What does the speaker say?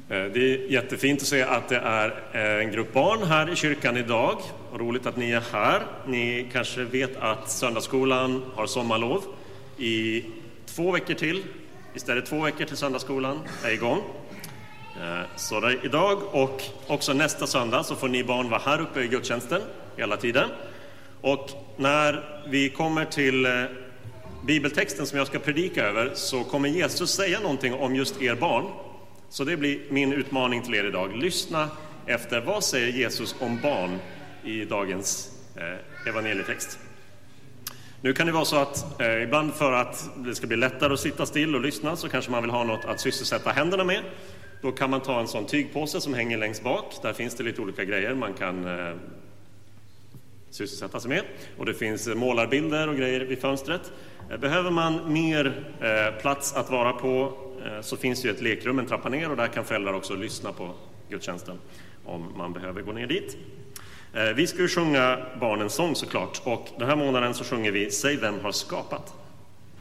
Det är jättefint att se att det är en grupp barn här i kyrkan idag. Roligt att ni är här. Ni kanske vet att söndagsskolan har sommarlov i 2 veckor till. Istället 2 veckor till söndagsskolan är igång. Så där idag och också nästa söndag så får ni barn vara här uppe i gudstjänsten hela tiden. Och när vi kommer till bibeltexten som jag ska predika över så kommer Jesus säga någonting om just er barn. Så det blir min utmaning till er idag. Lyssna efter vad säger Jesus om barn i dagens evangelietext. Nu kan det vara så att ibland för att det ska bli lättare att sitta still och lyssna så kanske man vill ha något att sysselsätta händerna med. Då kan man ta en sån tygpåse som hänger längst bak. Där finns det lite olika grejer man kan sysselsätta sig med. Och det finns målarbilder och grejer vid fönstret. Behöver man mer plats att vara på så finns det ju ett lekrum en trappa ner och där kan föräldrar också lyssna på gudstjänsten om man behöver gå ner dit. Vi ska ju sjunga barnens sång såklart och den här månaden så sjunger vi Säg vem har skapat.